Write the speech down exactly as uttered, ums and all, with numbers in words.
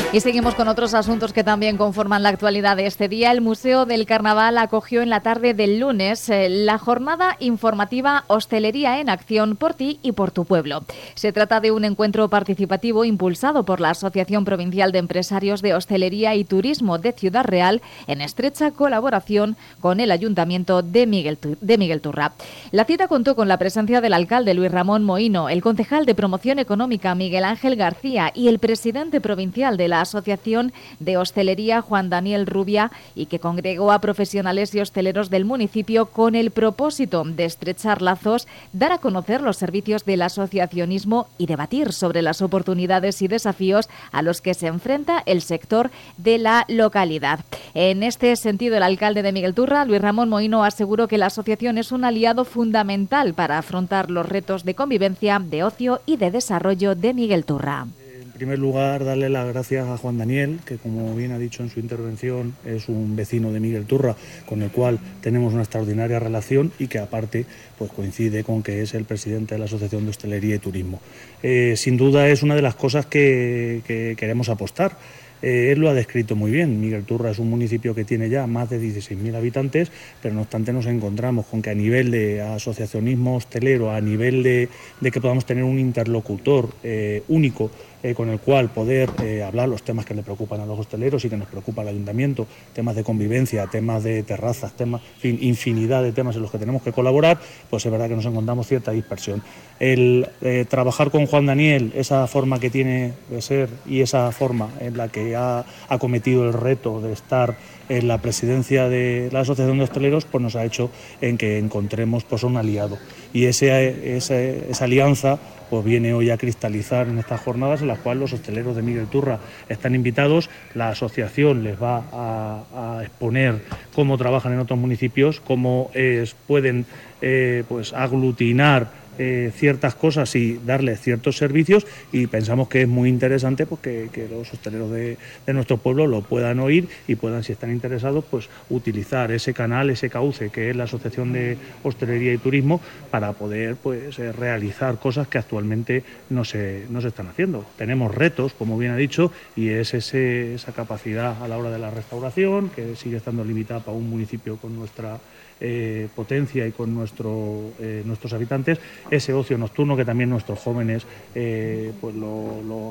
Y seguimos con otros asuntos que también conforman la actualidad de este día. El Museo del Carnaval acogió en la tarde del lunes eh, la jornada informativa Hostelería en Acción por ti y por tu pueblo. Se trata de un encuentro participativo impulsado por la Asociación Provincial de Empresarios de Hostelería y Turismo de Ciudad Real en estrecha colaboración con el Ayuntamiento de Miguel, de Miguel Turra. La cita contó con la presencia del alcalde Luis Ramón Mohino, el concejal de Promoción Económica Miguel Ángel García y el presidente provincial de la Asociación de Hostelería Juan Daniel Rubia, y que congregó a profesionales y hosteleros del municipio con el propósito de estrechar lazos, dar a conocer los servicios del asociacionismo y debatir sobre las oportunidades y desafíos a los que se enfrenta el sector de la localidad. En este sentido, el alcalde de Miguel Turra, Luis Ramón Mohino, aseguró que la asociación es un aliado fundamental para afrontar los retos de convivencia, de ocio y de desarrollo de Miguel Turra. En primer lugar, darle las gracias a Juan Daniel, que como bien ha dicho en su intervención, es un vecino de Miguel Turra, con el cual tenemos una extraordinaria relación y que aparte pues coincide con que es el presidente de la Asociación de Hostelería y Turismo. Eh, sin duda es una de las cosas que, que queremos apostar. Eh, él lo ha descrito muy bien. Miguel Turra es un municipio que tiene ya más de dieciséis mil habitantes, pero no obstante nos encontramos con que a nivel de asociacionismo hostelero, a nivel de, de que podamos tener un interlocutor eh, único eh, con el cual poder eh, hablar los temas que le preocupan a los hosteleros y que nos preocupa al ayuntamiento, temas de convivencia, temas de terrazas, temas, en fin, infinidad de temas en los que tenemos que colaborar, pues es verdad que nos encontramos cierta dispersión. El eh, trabajar con Juan Daniel, esa forma que tiene de ser y esa forma en la que ha acometido el reto de estar en la presidencia de la Asociación de Hosteleros, pues nos ha hecho en que encontremos pues un aliado. Y ese, ese, esa alianza pues viene hoy a cristalizar en estas jornadas en las cuales los hosteleros de Miguel Turra están invitados. La asociación les va a, a exponer cómo trabajan en otros municipios, cómo eh, pueden eh, pues aglutinar Eh, ciertas cosas y darles ciertos servicios, y pensamos que es muy interesante pues, que, que los hosteleros de, de nuestro pueblo lo puedan oír y puedan, si están interesados, pues utilizar ese canal, ese cauce que es la Asociación de Hostelería y Turismo para poder pues eh, realizar cosas que actualmente no se, no se están haciendo. Tenemos retos, como bien ha dicho, y es ese, esa capacidad a la hora de la restauración, que sigue estando limitada para un municipio con nuestra Eh, potencia y con nuestro, eh, nuestros habitantes, ese ocio nocturno que también nuestros jóvenes eh, pues lo, lo,